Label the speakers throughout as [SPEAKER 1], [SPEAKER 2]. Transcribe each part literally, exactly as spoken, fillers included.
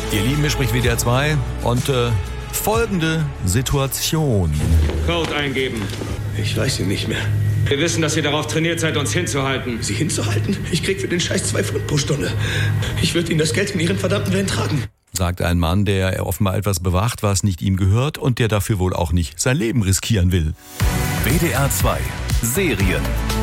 [SPEAKER 1] Ihr Lieben, hier spricht W D R zwei und äh, folgende Situation.
[SPEAKER 2] Code eingeben.
[SPEAKER 3] Ich weiß ihn nicht mehr.
[SPEAKER 2] Wir wissen, dass ihr darauf trainiert seid, uns hinzuhalten.
[SPEAKER 3] Sie hinzuhalten? Ich krieg für den Scheiß zwei Pfund pro Stunde. Ich würde Ihnen das Geld in Ihren verdammten Van tragen.
[SPEAKER 1] Sagt ein Mann, der offenbar etwas bewacht, was nicht ihm gehört und der dafür wohl auch nicht sein Leben riskieren will.
[SPEAKER 4] W D R zwei Serien.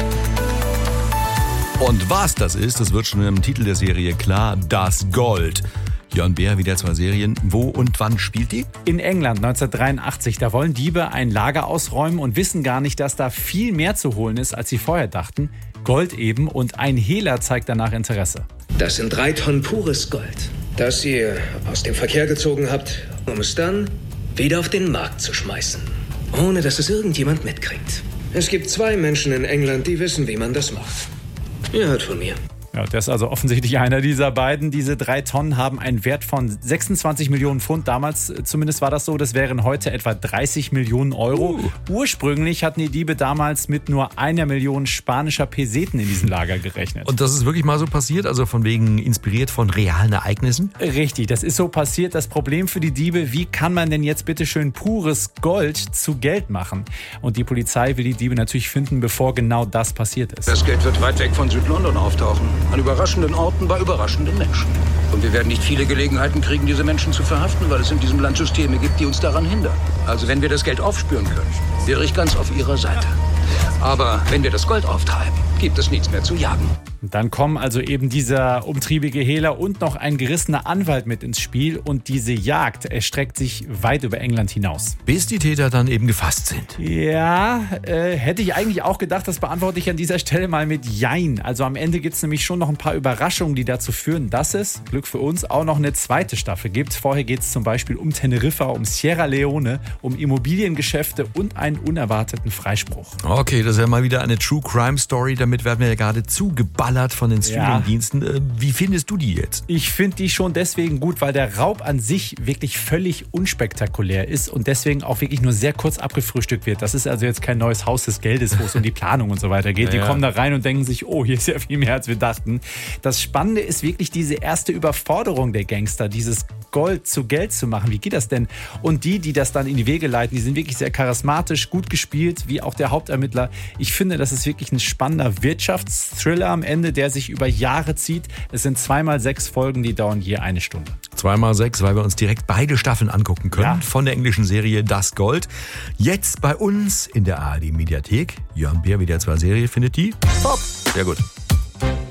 [SPEAKER 1] Und was das ist, das wird schon im Titel der Serie klar. Das Gold. Jörn Beer, W D R zwei Serien. Wo und wann spielt die?
[SPEAKER 5] In England neunzehnhundertdreiundachtzig. Da wollen Diebe ein Lager ausräumen und wissen gar nicht, dass da viel mehr zu holen ist, als sie vorher dachten. Gold eben, und ein Hehler zeigt danach Interesse.
[SPEAKER 6] Das sind drei Tonnen pures Gold, das ihr aus dem Verkehr gezogen habt, um es dann wieder auf den Markt zu schmeißen, ohne dass es irgendjemand mitkriegt. Es gibt zwei Menschen in England, die wissen, wie man das macht. Ihr hört von mir.
[SPEAKER 5] Ja, der ist also offensichtlich einer dieser beiden. Diese drei Tonnen haben einen Wert von sechsundzwanzig Millionen Pfund. Damals zumindest war das so. Das wären heute etwa dreißig Millionen Euro. Uh. Ursprünglich hatten die Diebe damals mit nur einer Million spanischer Peseten in diesem Lager gerechnet.
[SPEAKER 1] Und das ist wirklich mal so passiert? Also von wegen inspiriert von realen Ereignissen?
[SPEAKER 5] Richtig, das ist so passiert. Das Problem für die Diebe: Wie kann man denn jetzt bitte schön pures Gold zu Geld machen? Und die Polizei will die Diebe natürlich finden, bevor genau das passiert ist.
[SPEAKER 7] Das Geld wird weit weg von Südlondon auftauchen. An überraschenden Orten bei überraschenden Menschen. Und wir werden nicht viele Gelegenheiten kriegen, diese Menschen zu verhaften, weil es in diesem Land Systeme gibt, die uns daran hindern. Also wenn wir das Geld aufspüren können, wäre ich ganz auf Ihrer Seite. Aber wenn wir das Gold auftreiben, gibt es nichts mehr zu jagen.
[SPEAKER 5] Dann kommen also eben dieser umtriebige Hehler und noch ein gerissener Anwalt mit ins Spiel. Und diese Jagd erstreckt sich weit über England hinaus.
[SPEAKER 1] Bis die Täter dann eben gefasst sind.
[SPEAKER 5] Ja, äh, hätte ich eigentlich auch gedacht. Das beantworte ich an dieser Stelle mal mit Jein. Also am Ende gibt es nämlich schon noch ein paar Überraschungen, die dazu führen, dass es, Glück für uns, auch noch eine zweite Staffel gibt. Vorher geht es zum Beispiel um Teneriffa, um Sierra Leone, um Immobiliengeschäfte und einen unerwarteten Freispruch.
[SPEAKER 1] Okay, das ist ja mal wieder eine True Crime Story. Damit werden wir ja gerade zugeballert von den Streaming-Diensten. Ja. Wie findest du die jetzt?
[SPEAKER 5] Ich finde die schon deswegen gut, weil der Raub an sich wirklich völlig unspektakulär ist und deswegen auch wirklich nur sehr kurz abgefrühstückt wird. Das ist also jetzt kein neues Haus des Geldes, wo es um die Planung und so weiter geht. Die ja. kommen da rein und denken sich, oh, hier ist ja viel mehr, als wir dachten. Das Spannende ist wirklich diese erste Überforderung der Gangster, dieses Gold zu Geld zu machen. Wie geht das denn? Und die, die das dann in die Wege leiten, die sind wirklich sehr charismatisch, gut gespielt, wie auch der Hauptermittler. Ich finde, das ist wirklich ein spannender Wirtschaftsthriller am Ende, der sich über Jahre zieht. Es sind zweimal sechs Folgen, die dauern je eine Stunde.
[SPEAKER 1] Zweimal sechs, weil wir uns direkt beide Staffeln angucken können. Ja. Von der englischen Serie Das Gold. Jetzt bei uns in der A R D Mediathek. Jörn Beer, W D R zwei Serie, findet die top. Sehr gut.